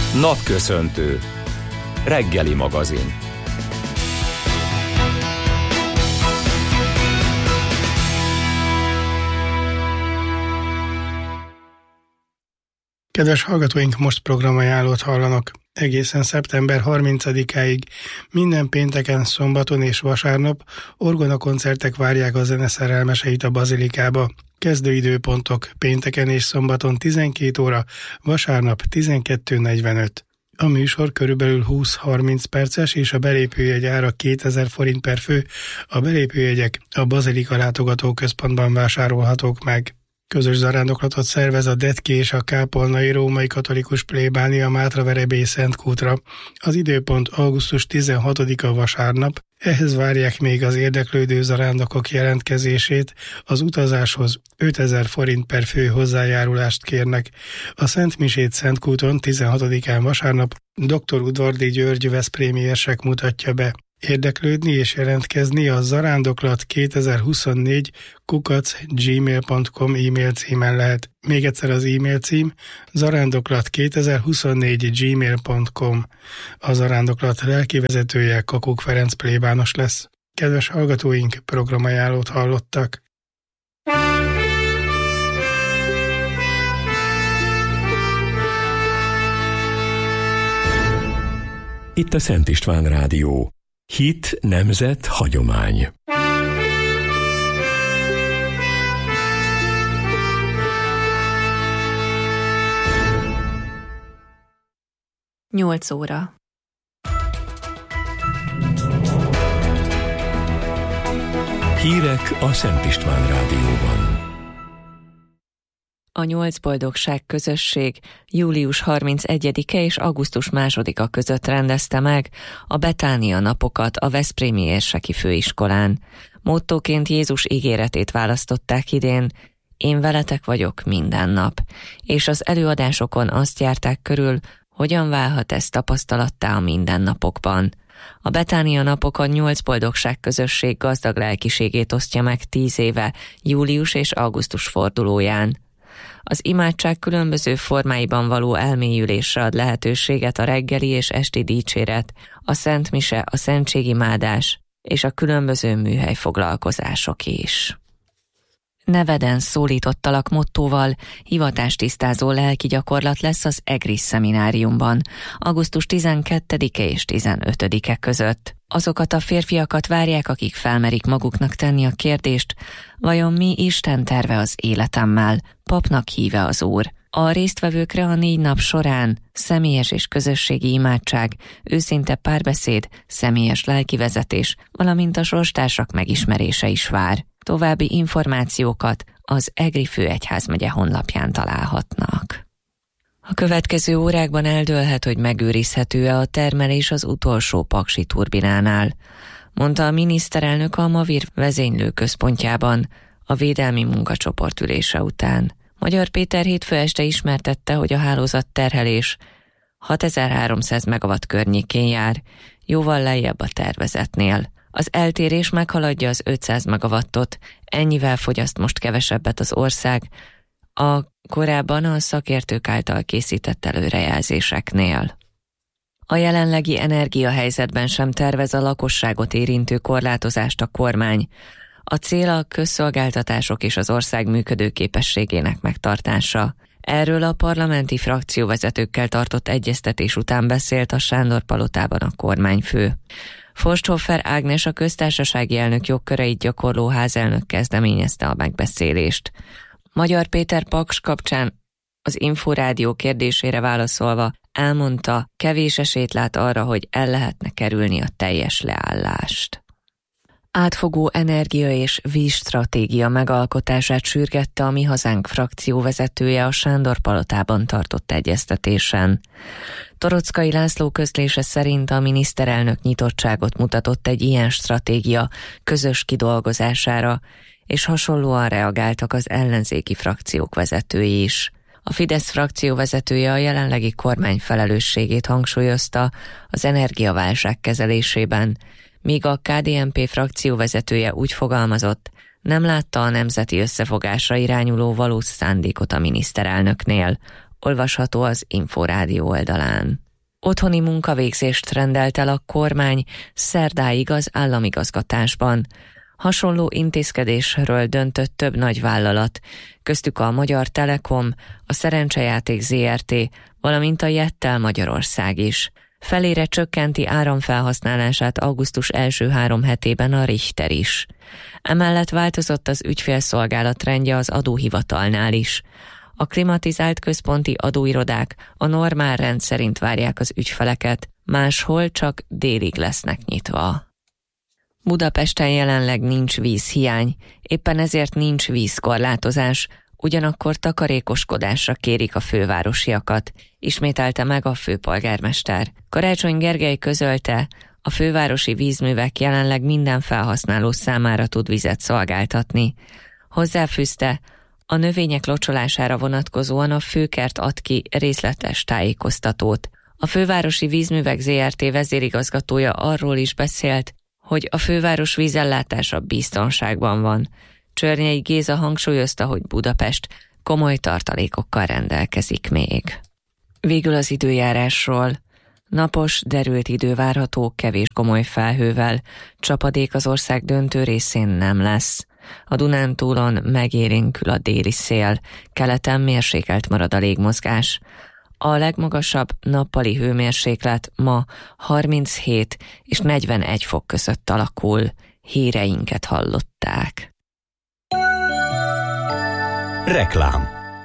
Napköszöntő. Reggeli magazin. Kedves hallgatóink, most programajánlót hallanak. Egészen szeptember 30-áig minden pénteken, szombaton és vasárnap orgonakoncertek várják a zene szerelmeseit a Bazilikába. Kezdőidőpontok: pénteken és szombaton 12 óra, vasárnap 12:45. A műsor körülbelül 20-30 perces, és a belépőjegy ára 2000 forint per fő. A belépőjegyek a Bazilika látogatóközpontban vásárolhatók meg. Közös zarándoklatot szervez a Detki és a Kápolnai Római Katolikus Plébánia Mátraverebély Szentkútra. Az időpont augusztus 16-a vasárnap, ehhez várják még az érdeklődő zarándokok jelentkezését, az utazáshoz 5000 forint per fő hozzájárulást kérnek. A Szentmisét Szentkúton 16-án vasárnap dr. Udvardi György veszprémi érsek mutatja be. Érdeklődni és jelentkezni a zarándoklat2024@gmail.com e-mail címen lehet. Még egyszer az e-mail cím: zarándoklat2024@gmail.com. A zarándoklat lelkivezetője Kakuk Ferenc plébános lesz. Kedves hallgatóink, programajánlót hallottak. Itt a Szent István Rádió. Hit, nemzet, hagyomány. Nyolc óra. Hírek a Szent István Rádióban. A Nyolc Boldogság Közösség július 31-e és augusztus 2-a között rendezte meg a Betánia napokat a Veszprémi Érseki Főiskolán. Mottóként Jézus ígéretét választották idén: én veletek vagyok minden nap, és az előadásokon azt járták körül, hogyan válhat ez tapasztalattá a mindennapokban. A Betánia napokon 8 Boldogság Közösség gazdag lelkiségét osztja meg 10 éve, július és augusztus fordulóján. Az imádság különböző formáiban való elmélyülésre ad lehetőséget a reggeli és esti dicséret, a Szent Mise, a szentségimádás és a különböző műhelyfoglalkozások is. Neveden szólítottalak mottóval hivatástisztázó lelki gyakorlat lesz az EGRIS szemináriumban, augusztus 12-e és 15-e között. Azokat a férfiakat várják, akik felmerik maguknak tenni a kérdést: vajon mi Isten terve az életemmel? Papnak híve az Úr. A résztvevőkre a 4 nap során személyes és közösségi imádság, őszinte párbeszéd, személyes lelkivezetés, valamint a sorstársak megismerése is vár. További információkat az EGRI főegyházmegye honlapján találhatnak. A következő órákban eldőlhet, hogy megőrizhető-e a termelés az utolsó paksi turbinánál, mondta a miniszterelnök a Mavir vezénylőközpontjában a védelmi munkacsoport ülése után. Magyar Péter hétfő este ismertette, hogy a hálózat terhelés 6300 megawatt környékén jár, jóval lejjebb a tervezetnél. Az eltérés meghaladja az 500 megawattot, ennyivel fogyaszt most kevesebbet az ország a korábban a szakértők által készített előrejelzéseknél. A jelenlegi energiahelyzetben sem tervez a lakosságot érintő korlátozást a kormány. A cél a közszolgáltatások és az ország működőképességének megtartása. Erről a parlamenti frakcióvezetőkkel tartott egyeztetés után beszélt a Sándor-palotában a kormányfő. Forsthofer Ágnes, a köztársasági elnök jogköreit gyakorló házelnök kezdeményezte a megbeszélést. Magyar Péter Paks kapcsán az Inforádió kérdésére válaszolva elmondta, kevés esélyt lát arra, hogy el lehetne kerülni a teljes leállást. Átfogó energia- és vízstratégia megalkotását sürgette a Mi Hazánk frakcióvezetője a Sándor-palotában tartott egyeztetésen. Toroczkai László közlése szerint a miniszterelnök nyitottságot mutatott egy ilyen stratégia közös kidolgozására, és hasonlóan reagáltak az ellenzéki frakciók vezetői is. A Fidesz frakcióvezetője a jelenlegi kormány felelősségét hangsúlyozta az energiaválság kezelésében, míg a KDNP frakcióvezetője úgy fogalmazott, nem látta a nemzeti összefogásra irányuló valós szándékot a miniszterelnöknél. olvasható az Inforádió oldalán. Otthoni munkavégzést rendelt el a kormány szerdáig az államigazgatásban. Hasonló intézkedésről döntött több nagy vállalat, köztük a Magyar Telekom, a Szerencsejáték Zrt., valamint a Jettel Magyarország is. Felére csökkenti áramfelhasználását augusztus első 3 hetében a Richter is. Emellett változott az ügyfélszolgálat rendje az adóhivatalnál is. A klimatizált központi adóirodák a normál rend szerint várják az ügyfeleket, máshol csak délig lesznek nyitva. Budapesten jelenleg nincs vízhiány, éppen ezért nincs vízkorlátozás, ugyanakkor takarékoskodásra kérik a fővárosiakat, ismételte meg a főpolgármester. Karácsony Gergely közölte, a fővárosi vízművek jelenleg minden felhasználó számára tud vizet szolgáltatni. Hozzáfűzte, a növények locsolására vonatkozóan a Főkert ad ki részletes tájékoztatót. A Fővárosi Vízművek Zrt. Vezérigazgatója arról is beszélt, hogy a főváros vízellátása biztonságban van. Csörnyei Géza hangsúlyozta, hogy Budapest komoly tartalékokkal rendelkezik még. Végül az időjárásról. Napos, derült idő várható, kevés komoly felhővel. Csapadék az ország döntő részén nem lesz. A Dunántúlon megélénkül a déli szél, keleten mérsékelt marad a légmozgás. A legmagasabb nappali hőmérséklet ma 37 és 41 fok között alakul. Híreinket hallották. Reklám.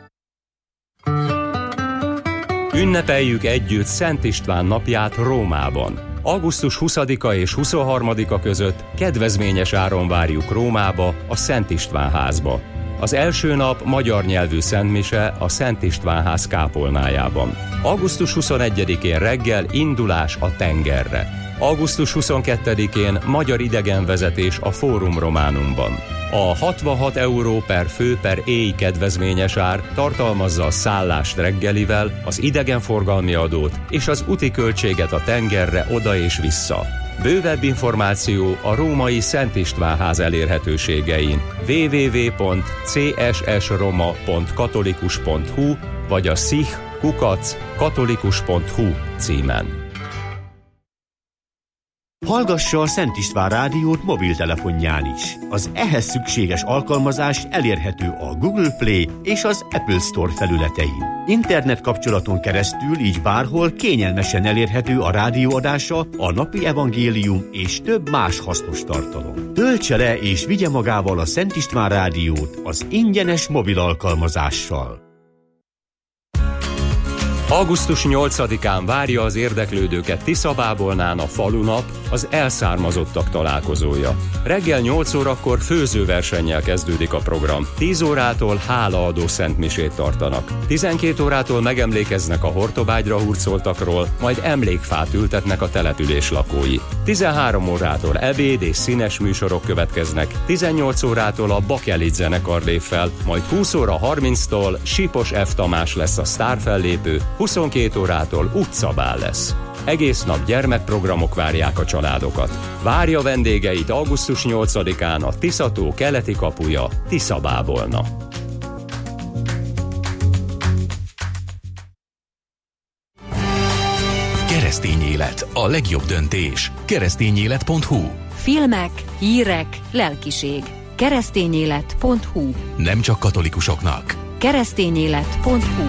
Ünnepeljük együtt Szent István napját Rómában. Augusztus 20-a és 23-a között kedvezményes áron várjuk Rómába, a Szent István házba. Az első nap magyar nyelvű szentmise a Szent István ház kápolnájában. Augusztus 21-én reggel indulás a tengerre. Augusztus 22-én magyar idegenvezetés a Fórum Románumban. A 66 euró per fő per éj kedvezményes ár tartalmazza a szállást reggelivel, az idegenforgalmi adót és az úti költséget a tengerre oda és vissza. Bővebb információ a római Szent István ház elérhetőségein www.cssroma.katolikus.hu vagy a sich@katolikus.hu címen. Hallgassa a Szent István rádiót mobiltelefonján is. Az ehhez szükséges alkalmazás elérhető a Google Play és az Apple Store felületein. Internet kapcsolaton keresztül így bárhol kényelmesen elérhető a rádióadása, a napi evangélium és több más hasznos tartalom. Töltse le és vigye magával a Szent István rádiót az ingyenes mobil alkalmazással. Augusztus 8-án várja az érdeklődőket Tiszabábolnán a falunap, az elszármazottak találkozója. Reggel 8 órakor főzőversennyel kezdődik a program. 10 órától hálaadó szentmisét tartanak. 12 órától megemlékeznek a hortobágyra hurcoltakról, majd emlékfát ültetnek a település lakói. 13 órától ebéd és színes műsorok következnek. 18 órától a Bakelit zenekar lép fel, majd 20 óra 30-tól Sipos F. Tamás lesz a sztárfellépő, 22 órától utcabál lesz. Egész nap gyermekprogramok várják a családokat. Várja vendégeit augusztus 8-án a Tiszató keleti kapuja, Tiszabábolna. Keresztény élet, a legjobb döntés. Keresztényélet.hu. Filmek, hírek, lelkiség. Keresztényélet.hu. Nem csak katolikusoknak. Keresztényélet.hu.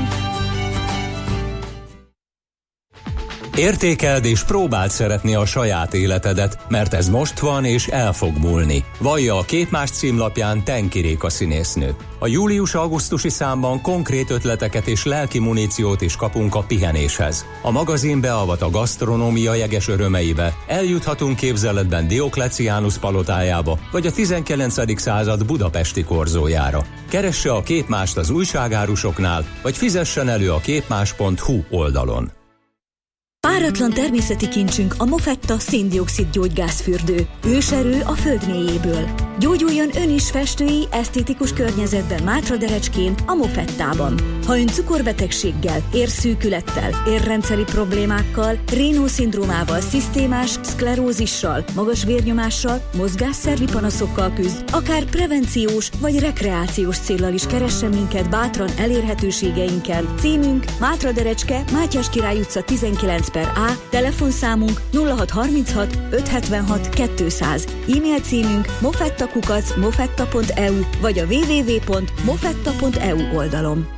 Értékeld és próbáld szeretni a saját életedet, mert ez most van és el fog múlni. Vallja a Képmás címlapján Tenki Réka színésznő. A július-augusztusi számban konkrét ötleteket és lelki muníciót is kapunk a pihenéshez. A magazin beavat a gasztronómia jeges örömeibe, eljuthatunk képzeletben Diokleciánus palotájába, vagy a 19. század budapesti korzójára. Keresse a Képmást az újságárusoknál, vagy fizessen elő a képmás.hu oldalon. Páratlan természeti kincsünk a Mofetta szén-dioxid gyógygázfürdő. Őserő a föld mélyéből. Gyógyuljon ön is festői, esztétikus környezetben Mátraderecskén, a Mofettában. Ha ön cukorbetegséggel, érszűkülettel, érrendszeri problémákkal, Raynaud-szindrómával, szisztémás szklerózissal, magas vérnyomással, mozgásszervi panaszokkal küzd, akár prevenciós vagy rekreációs céllal is keressen minket bátran elérhetőségeinken. Címünk Mátraderecske, Mátyás Király utca 19/A, telefonszámunk 0636 576 200, e-mail címünk mofetta@mofetta.eu vagy a www.mofetta.eu oldalon.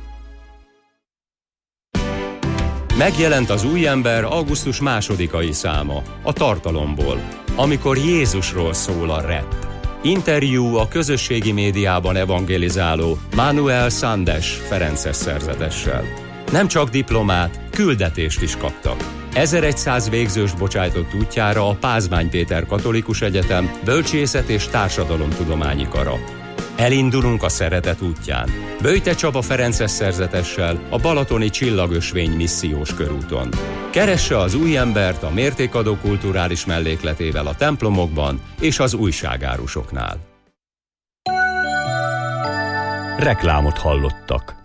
Megjelent az új ember augusztus 2. száma, a tartalomból, amikor Jézusról szól a rap. Interjú a közösségi médiában evangelizáló Manuel Sandes ferences szerzetessel. Nem csak diplomát, küldetést is kaptak. 1100 végzős bocsájtott útjára a Pázmány Péter Katolikus Egyetem Bölcsészet és Társadalomtudományi Kara. Elindulunk a szeretet útján. Böjte Csaba ferences szerzetessel a Balatoni Csillagösvény missziós körúton. Keresse az új embert a mértékadó kulturális mellékletével a templomokban és az újságárusoknál. Reklámot hallottak.